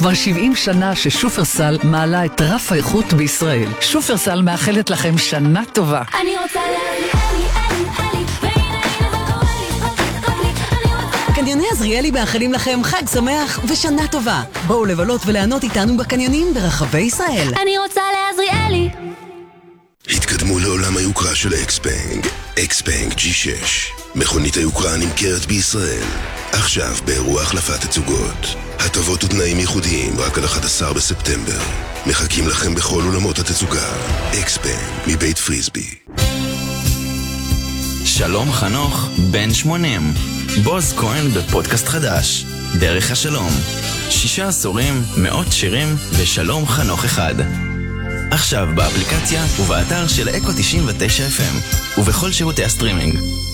כבר 70 שנה ששופרסל מעלה את רף האיכות בישראל. שופרסל מאחלת לכם שנה טובה. אני רוצה קניוני עזריאלי מאחלים לכם חג שמח ושנה טובה. בואו לבלות וליהנות איתנו בקניונים ברחבי ישראל. אני רוצה לעזריאלי. התקדמו לעולם היוקרה של אקספנג. אקספנג G6, מכונית היוקרה נמכרת בישראל. עכשיו באירוע החלפת תצוגות. הטבות ותנאים ייחודיים רק על 11 בספטמבר. מחכים לכם בכל עולמות התצוגה. אקספנג מבית פריסבי. שלום חנוך, בן 80. בוז כהן בפודקאסט חדש, דרך השלום. 6 עשורים, מאות שירים ושלום חנוך אחד. עכשיו באפליקציה ובאתר של אקו 99 FM ובכל שירותי הסטרימינג.